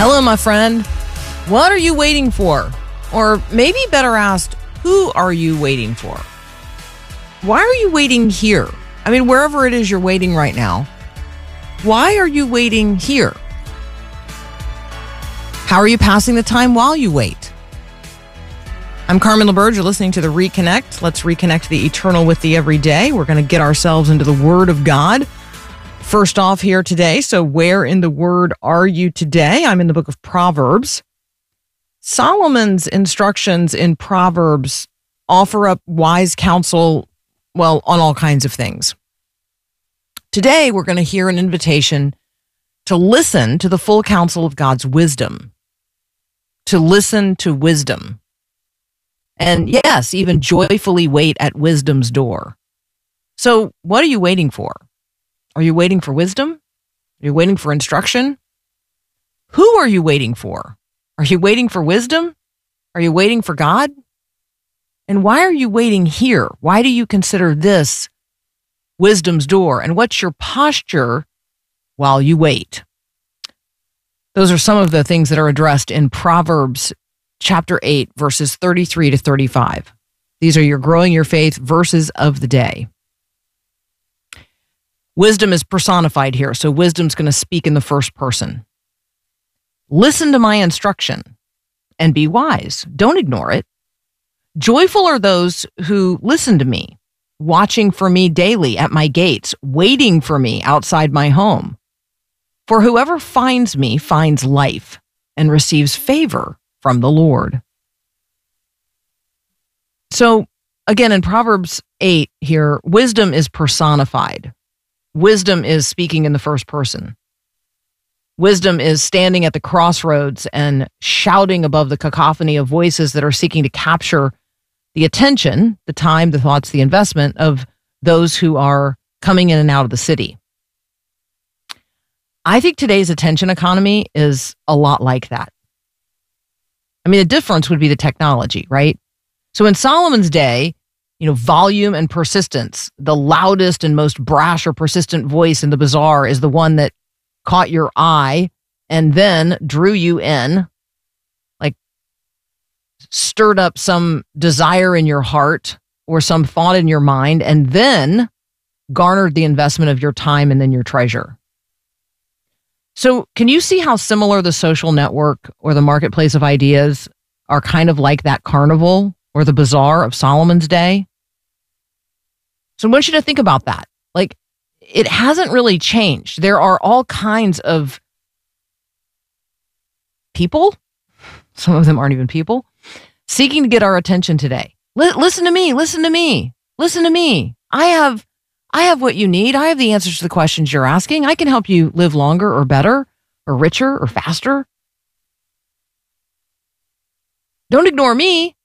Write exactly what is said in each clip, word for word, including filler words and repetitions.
Hello, my friend. What are you waiting for? Or maybe better asked, who are you waiting for? Why are you waiting here? I mean, wherever it is you're waiting right now, why are you waiting here? How are you passing the time while you wait? I'm Carmen LaBerge. You're listening to the Reconnect. Let's reconnect the eternal with the everyday. We're going to get ourselves into the Word of God. First off here today, so where in the Word are you today? I'm in the book of Proverbs. Solomon's instructions in Proverbs offer up wise counsel, well, on all kinds of things. Today, we're going to hear an invitation to listen to the full counsel of God's wisdom, to listen to wisdom. And yes, even joyfully wait at wisdom's door. So what are you waiting for? Are you waiting for wisdom? Are you waiting for instruction? Who are you waiting for? Are you waiting for wisdom? Are you waiting for God? And why are you waiting here? Why do you consider this wisdom's door? And what's your posture while you wait? Those are some of the things that are addressed in Proverbs chapter eight, verses thirty-three to thirty-five. These are your growing your faith verses of the day. Wisdom is personified here, so wisdom's going to speak in the first person. Listen to my instruction and be wise. Don't ignore it. Joyful are those who listen to me, watching for me daily at my gates, waiting for me outside my home. For whoever finds me finds life and receives favor from the Lord. So again, in Proverbs eight here, wisdom is personified. Wisdom is speaking in the first person. Wisdom is standing at the crossroads and shouting above the cacophony of voices that are seeking to capture the attention, the time, the thoughts, the investment of those who are coming in and out of the city. I think today's attention economy is a lot like that. I mean, the difference would be the technology, right? So in Solomon's day, you know, volume and persistence, the loudest and most brash or persistent voice in the bazaar is the one that caught your eye and then drew you in, like stirred up some desire in your heart or some thought in your mind, and then garnered the investment of your time and then your treasure. So can you see how similar the social network or the marketplace of ideas are kind of like that carnival or the bazaar of Solomon's day? So I want you to think about that. Like, it hasn't really changed. There are all kinds of people, some of them aren't even people, seeking to get our attention today. L- listen to me, listen to me, listen to me. I have I have what you need. I have the answers to the questions you're asking. I can help you live longer or better or richer or faster. Don't ignore me.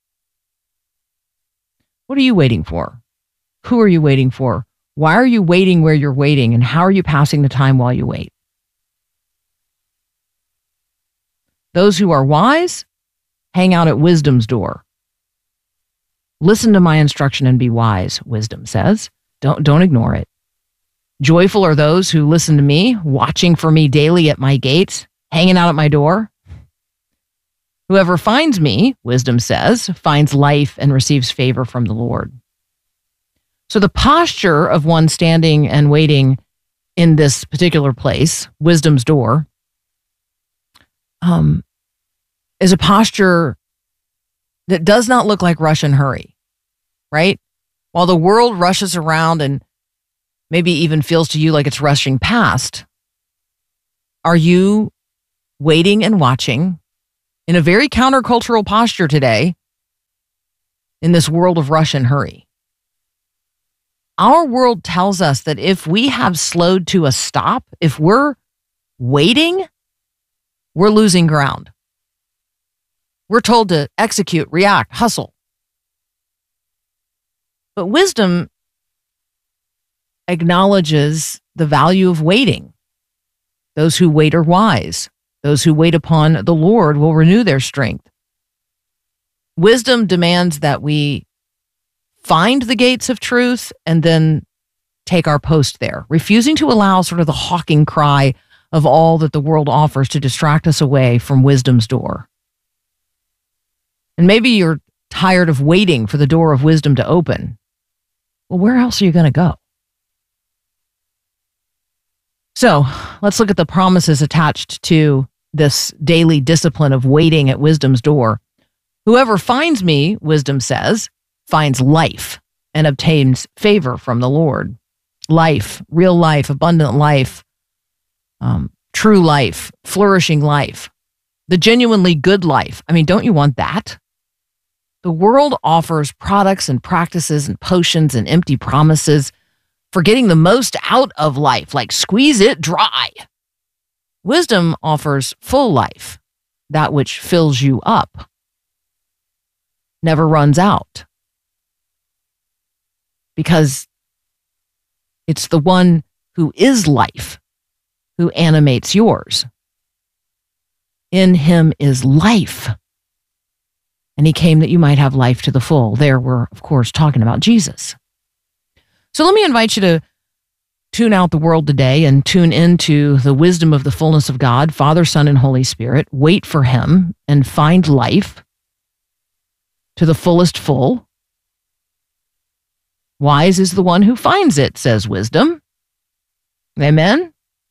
What are you waiting for? Who are you waiting for? Why are you waiting where you're waiting? And how are you passing the time while you wait? Those who are wise hang out at wisdom's door. Listen to my instruction and be wise, wisdom says. Don't, don't ignore it. Joyful are those who listen to me, watching for me daily at my gates, hanging out at my door. Whoever finds me, wisdom says, finds life and receives favor from the Lord. So the posture of one standing and waiting in this particular place, wisdom's door, um, is a posture that does not look like rush and hurry, right? While the world rushes around and maybe even feels to you like it's rushing past, are you waiting and watching in a very countercultural posture today in this world of rush and hurry? Our world tells us that if we have slowed to a stop, if we're waiting, we're losing ground. We're told to execute, react, hustle. But wisdom acknowledges the value of waiting. Those who wait are wise. Those who wait upon the Lord will renew their strength. Wisdom demands that we find the gates of truth and then take our post there, refusing to allow sort of the hawking cry of all that the world offers to distract us away from wisdom's door. And maybe you're tired of waiting for the door of wisdom to open. Well, where else are you going to go? So let's look at the promises attached to this daily discipline of waiting at wisdom's door. Whoever finds me, wisdom says, finds life and obtains favor from the Lord. Life, real life, abundant life, um, true life, flourishing life, the genuinely good life. I mean, don't you want that? The world offers products and practices and potions and empty promises for getting the most out of life, like squeeze it dry. Wisdom offers full life, that which fills you up, never runs out, because it's the one who is life who animates yours. In him is life, and he came that you might have life to the full. There we're, of course, talking about Jesus. So let me invite you to tune out the world today and tune into the wisdom of the fullness of God, Father, Son, and Holy Spirit. Wait for him and find life to the fullest full. Wise is the one who finds it, says wisdom. Amen?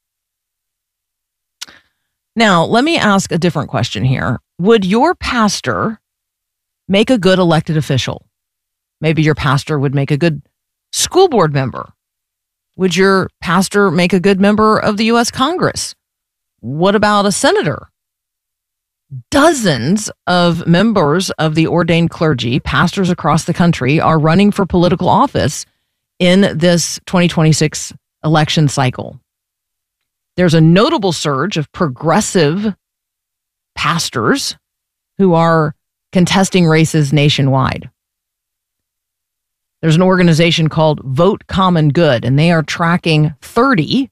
Now, let me ask a different question here. Would your pastor make a good elected official? Maybe your pastor would make a good school board member. Would your pastor make a good member of the U S Congress? What about a senator? Dozens of members of the ordained clergy, pastors across the country, are running for political office in this twenty twenty-six election cycle. There's a notable surge of progressive pastors who are contesting races nationwide. There's an organization called Vote Common Good, and they are tracking thirty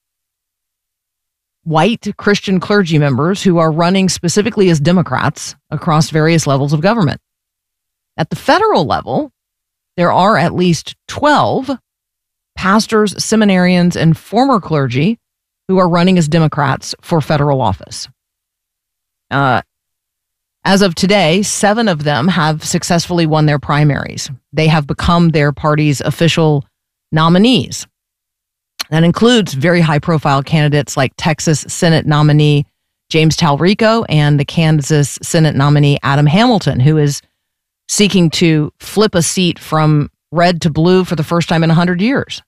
white Christian clergy members who are running specifically as Democrats across various levels of government. At the federal level, there are at least twelve pastors, seminarians, and former clergy who are running as Democrats for federal office. Uh, as of today, seven of them have successfully won their primaries. They have become their party's official nominees. That includes very high-profile candidates like Texas Senate nominee James Talrico and the Kansas Senate nominee Adam Hamilton, who is seeking to flip a seat from red to blue for the first time in one hundred years.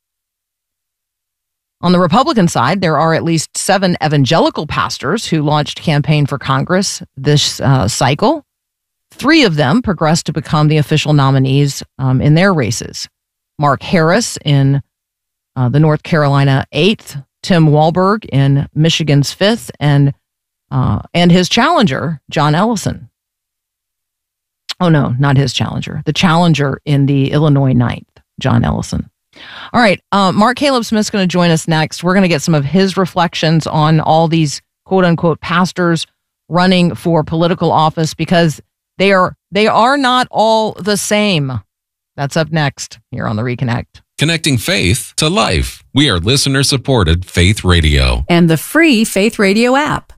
On the Republican side, there are at least seven evangelical pastors who launched campaign for Congress this uh, cycle. Three of them progressed to become the official nominees um, in their races. Mark Harris in uh, the North Carolina eighth, Tim Walberg in Michigan's fifth, and uh, and his challenger, John Ellison. Oh, no, not his challenger. The challenger in the Illinois ninth, John Ellison. All right, uh, Mark Caleb Smith's going to join us next. We're going to get some of his reflections on all these quote-unquote pastors running for political office, because they are they are not all the same. That's up next here on the Reconnect. Connecting faith to life. We are listener-supported Faith Radio. And the free Faith Radio app.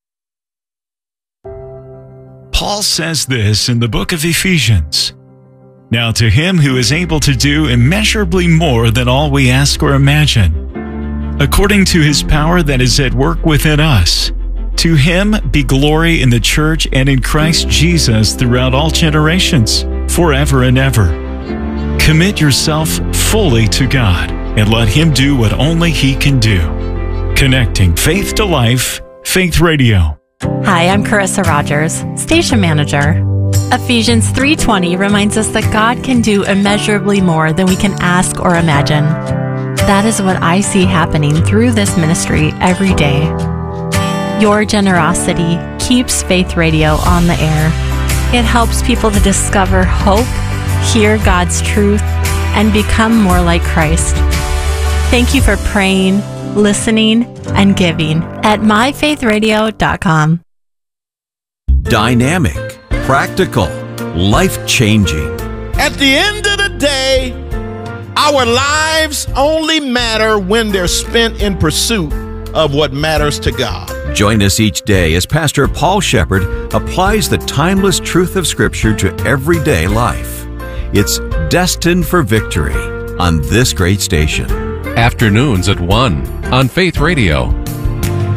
Paul says this in the book of Ephesians. Now to him who is able to do immeasurably more than all we ask or imagine, according to his power that is at work within us, to him be glory in the church and in Christ Jesus throughout all generations, forever and ever. Commit yourself fully to God and let him do what only he can do. Connecting faith to life, Faith Radio. Hi, I'm Carissa Rogers, station manager. Ephesians three twenty reminds us that God can do immeasurably more than we can ask or imagine. That is what I see happening through this ministry every day. Your generosity keeps Faith Radio on the air. It helps people to discover hope, hear God's truth, and become more like Christ. Thank you for praying, listening, and giving at my faith radio dot com. Dynamic, practical, life-changing. At the end of the day, our lives only matter when they're spent in pursuit of what matters to God. Join us each day as Pastor Paul Shepherd applies the timeless truth of Scripture to everyday life. It's Destined for Victory on this great station. Afternoons at one on Faith Radio.